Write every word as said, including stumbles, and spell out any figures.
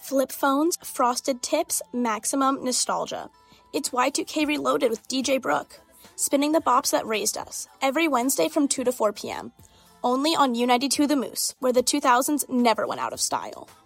Flip phones, frosted tips, maximum nostalgia. It's Y two K Reloaded with D J Brooke, spinning the bops that raised us, every Wednesday from two to four p.m., only on U ninety-two The Moose, where the two thousands never went out of style.